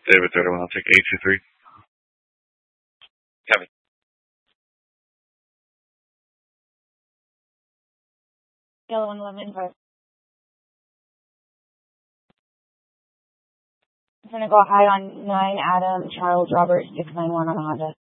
David, third one. I'll take 823. Kevin. Yellow 111. I'm going to go high on 9 Adam Charles Robert 691 on Honda.